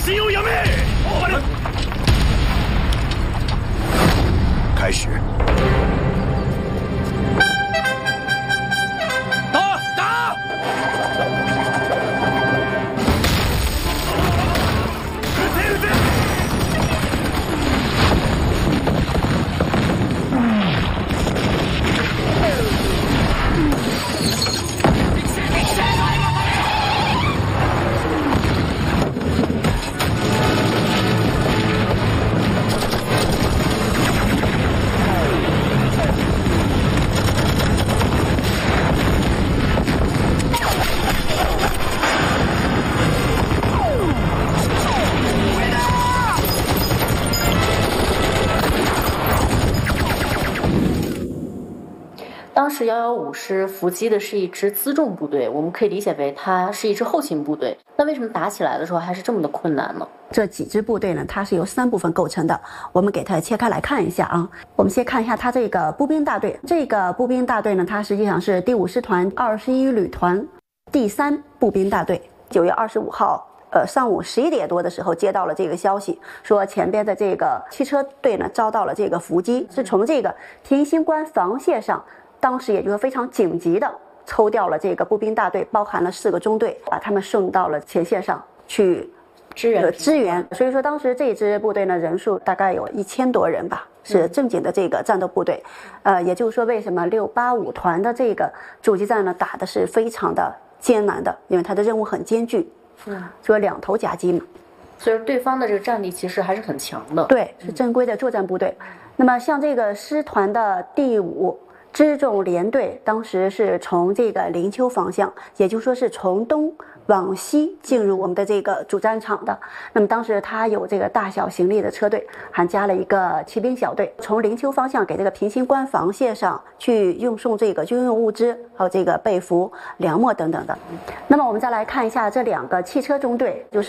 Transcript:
心有掩面， 开始。 打！ 当时115师伏击的是一支辎重部队，我们可以理解为它是一支后勤部队。那为什么打起来的时候还是这么的困难呢？ 这几支部队呢，它是由3部分构成的。我们给它切开来看一下啊。我们先看一下它这个步兵大队。这个步兵大队呢，它实际上是第5师团21旅团第3步兵大队。9月25号。上午11点多的时候接到了这个消息，说前边的这个汽车队呢遭到了这个伏击，是从这个平型关防线上，当时也就是非常紧急的抽调了这个步兵大队，包含了4个中队，把他们送到了前线上去支援。所以说当时这支部队呢人数大概有1000多人吧，是正经的这个战斗部队。也就是说为什么685团的这个阻击战呢打的是非常的艰难的，因为它的任务很艰巨。说2头夹击嘛， 所以对方的这个战力其实还是很强的。 对，是正规的作战部队。那么像这个师团的第5辎重联队，当时是从这个灵丘方向，也就是说是从东往西进入我们的这个主战场的。那么当时他有这个大小行李的车队，还加了一个骑兵小队，从灵丘方向给这个平型关防线上去运送这个军用物资，还有这个被服、粮秣等等的。那么我们再来看一下这2个汽车中队，就是